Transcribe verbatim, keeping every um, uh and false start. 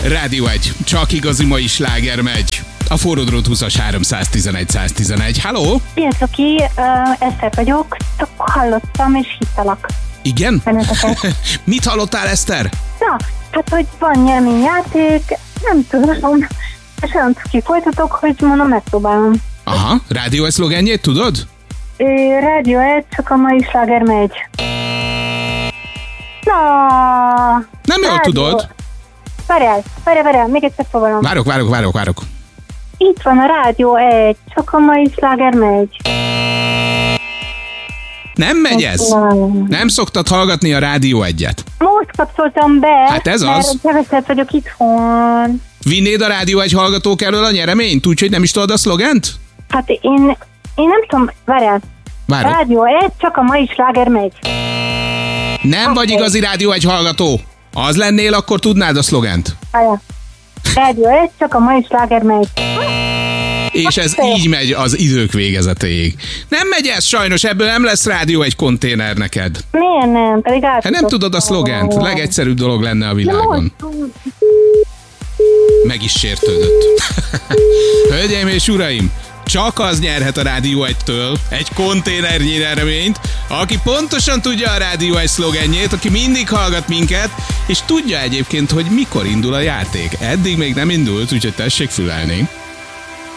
Rádió egy, csak igazi mai sláger megy. A Forró Drót húszas háromszáztizenegy száztizenegy. Halló? Sziasztok, uh, Eszter vagyok, csak hallottam és hittalak. Igen? Mit hallottál, Eszter? Na, hát, hogy van nyereményjáték, nem tudom, és olyan cuki folytatok, hogy mondom, megpróbálom. Aha, Rádió egy szlogenjét tudod? Ö, Rádió egy, csak a mai sláger megy. Na, Nem jól tudod? Várjál, várjál, várjál, még egyszer próbálom. Várok, várok, várok, várok. Itt van a Rádió egy, csak a mai sláger megy. Nem megy ez? Nem szoktad hallgatni a Rádió egyet? Most kapcsoltam be, Hát ez mert az. keveset vagyok itthon. Vinnéd a Rádió egy hallgatók elől a nyereményt, úgyhogy nem is tudod a szlogent? Hát én, én nem tudom, várjál. Várok. Rádió egy, csak a mai sláger megy. Nem Okay. vagy igazi Rádió egy hallgató. Az lennél, akkor tudnád a szlogent. Várjál. Rádió egy, csak a mai sláger megy. És ez így megy az idők végezetéig. Nem megy ez sajnos, ebből nem lesz Rádió egy konténer neked. Miért nem? Pedig át. Hát nem tudod a szlogent. Legegyszerűbb dolog lenne a világon. Meg is sértődött. Hölgyeim és uraim, csak az nyerhet a Rádió egytől egy konténernyi nyereményt, aki pontosan tudja a Rádió egy szlogenjét, aki mindig hallgat minket, és tudja egyébként, hogy mikor indul a játék. Eddig még nem indult, úgyhogy tessék fülelni.